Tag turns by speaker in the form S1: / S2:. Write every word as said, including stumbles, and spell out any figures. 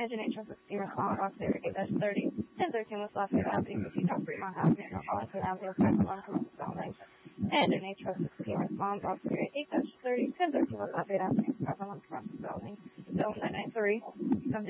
S1: Engine H one sixteen response box area eight dash thirty. ten thirteen West Lafayette Avenue, fifty-two Fremont Avenue, North Arlington Avenue, five one commercial zoning. Engine H one sixteen response box area eight dash thirty. ten thirteen West Lafayette Avenue, five one commercial zoning. Zone nine nine three.